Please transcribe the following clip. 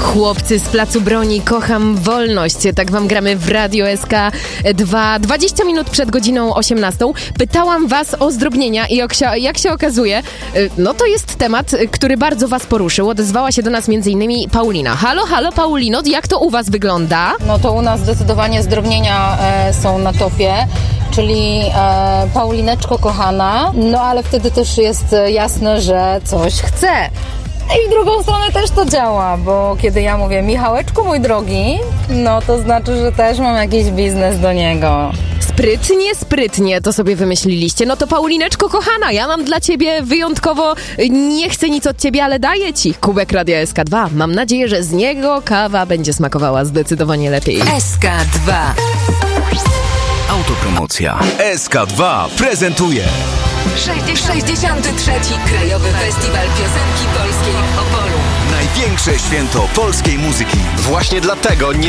Chłopcy z Placu Broni, kocham wolność. Tak wam gramy w Radio SK2. 20 minut przed godziną 18. Pytałam was o zdrobnienia i jak się okazuje, no to jest temat, który bardzo was poruszył. Odezwała się do nas m.in. Paulina. Halo Paulino, jak to u was wygląda? No to u nas zdecydowanie zdrobnienia są na topie. Czyli Paulineczko kochana, no ale wtedy też jest jasne, że coś chce. I w drugą stronę też to działa, bo kiedy ja mówię Michałeczku mój drogi, no to znaczy, że też mam jakiś biznes do niego. Sprytnie to sobie wymyśliliście. No to Paulineczko kochana, ja mam dla ciebie wyjątkowo, nie chcę nic od ciebie, ale daję ci kubek Radia SK2. Mam nadzieję, że z niego kawa będzie smakowała zdecydowanie lepiej. SK2. Autopromocja. SK2 prezentuje 63. Krajowy Festiwal Piosenki Polskiej w Opolu. największe święto polskiej muzyki. Właśnie dlatego nie